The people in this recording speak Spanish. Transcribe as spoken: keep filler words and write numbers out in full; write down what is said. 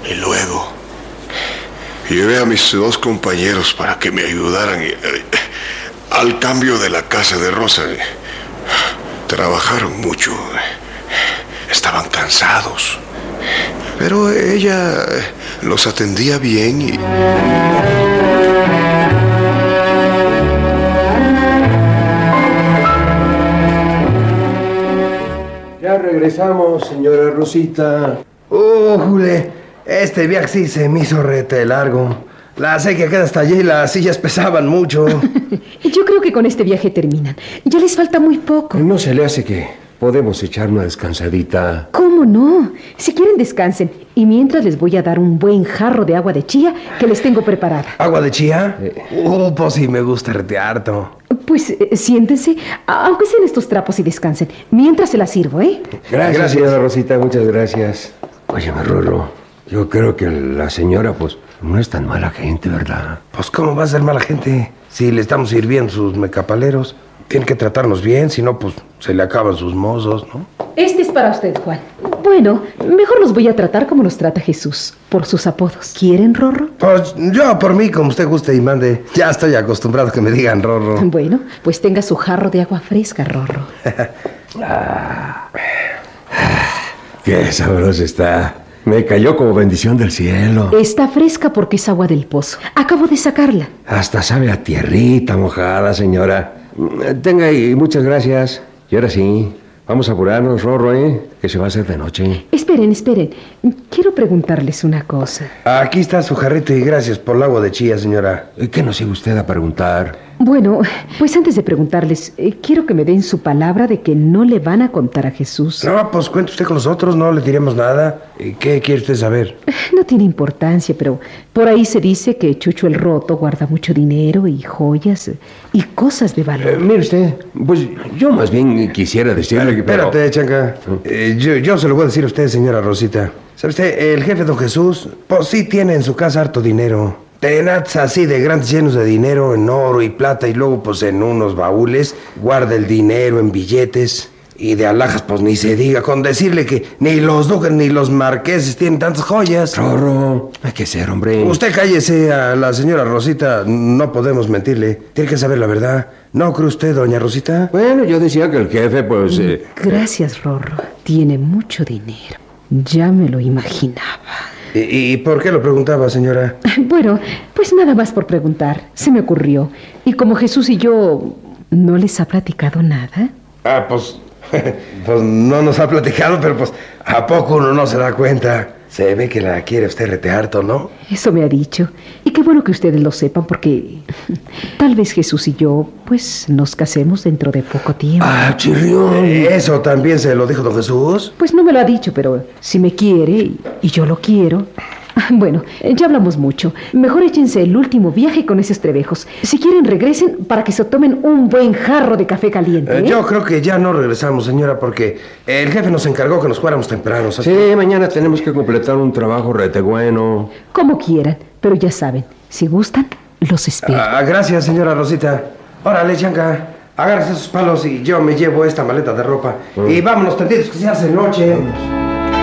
Y luego llevé a mis dos compañeros para que me ayudaran eh, al cambio de la casa de Rosa. Trabajaron mucho. Estaban cansados. Pero ella los atendía bien y... Ya regresamos, señora Rosita. Uh, Jule, este viaje sí se me hizo rete largo. La sequía queda hasta allí y las sillas pesaban mucho. Yo creo que con este viaje terminan. Ya les falta muy poco. ¿No se le hace que podemos echar una descansadita? ¿Cómo no? Si quieren, descansen. Y mientras les voy a dar un buen jarro de agua de chía que les tengo preparada. ¿Agua de chía? Eh. Uh, pues sí me gusta rete harto. Pues eh, siéntense, aunque sean estos trapos, y descansen. Mientras se las sirvo, ¿eh? Gracias, gracias, señora Rosita, muchas gracias. Óyeme, Rorro, yo creo que la señora, pues, no es tan mala gente, ¿verdad? Pues, ¿cómo va a ser mala gente? Si le estamos sirviendo sus mecapaleros, tiene que tratarnos bien, si no, pues, se le acaban sus mozos, ¿no? Este es para usted, Juan. Bueno, mejor los voy a tratar como los trata Jesús, por sus apodos. ¿Quieren, Rorro? Pues yo, por mí, como usted guste y mande. Ya estoy acostumbrado a que me digan Rorro. Bueno, pues tenga su jarro de agua fresca, Rorro. ah, ¡Qué sabroso está! Me cayó como bendición del cielo. Está fresca porque es agua del pozo. Acabo de sacarla. Hasta sabe a tierrita mojada, señora. Tenga ahí, muchas gracias. Y ahora sí, vamos a apurarnos, Rorro, ¿eh? Que se va a hacer de noche. Esperen, esperen. Quiero preguntarles una cosa. Aquí está su jarrito y gracias por el agua de chía, señora. ¿Qué nos iba usted a preguntar? Bueno, pues antes de preguntarles, eh, quiero que me den su palabra de que no le van a contar a Jesús. No, pues cuente usted con nosotros, no le diremos nada. ¿Qué quiere usted saber? No tiene importancia, pero por ahí se dice que Chucho el Roto guarda mucho dinero y joyas y cosas de valor. Eh, mire usted, pues yo más bien quisiera decirle que... Espérate, pero... Chanca. Eh, yo, yo se lo voy a decir a usted, señora Rosita. ¿Sabe usted? El jefe don Jesús, pues sí tiene en su casa harto dinero. Tenaz así de grandes llenos de dinero en oro y plata y luego pues en unos baúles guarda el dinero en billetes y de alhajas pues ni se diga, con decirle que ni los duques ni los marqueses tienen tantas joyas. Rorro, hay que ser, hombre. Usted cállese, a la señora Rosita no podemos mentirle, tiene que saber la verdad. ¿No cree usted, doña Rosita? Bueno, yo decía que el jefe pues... Eh... Gracias, Rorro, tiene mucho dinero, ya me lo imaginaba. ¿Y, ¿Y por qué lo preguntaba, señora? Bueno, pues nada más por preguntar. Se me ocurrió. Y como Jesús y yo... ¿no les ha platicado nada? Ah, pues... pues no nos ha platicado, pero pues... ¿a poco uno no se da cuenta? Se ve que la quiere usted rete harto, ¿no? Eso me ha dicho. Y qué bueno que ustedes lo sepan, porque... tal vez Jesús y yo, pues, nos casemos dentro de poco tiempo. ¡Ah, chirrión! ¿Eso también se lo dijo don Jesús? Pues no me lo ha dicho, pero si me quiere y, y yo lo quiero... Bueno, ya hablamos mucho. Mejor échense el último viaje con esos trebejos. Si quieren, regresen para que se tomen un buen jarro de café caliente, ¿eh? Eh, yo creo que ya no regresamos, señora, porque el jefe nos encargó que nos fuéramos temprano. ¿Sí? Sí, mañana tenemos que completar un trabajo rete bueno. Como quieran, pero ya saben, si gustan, los espero. Ah, gracias, señora Rosita. Órale, Chanca, agárrese esos palos y yo me llevo esta maleta de ropa. Mm. Y vámonos, tendidos, que se hace noche. Vamos.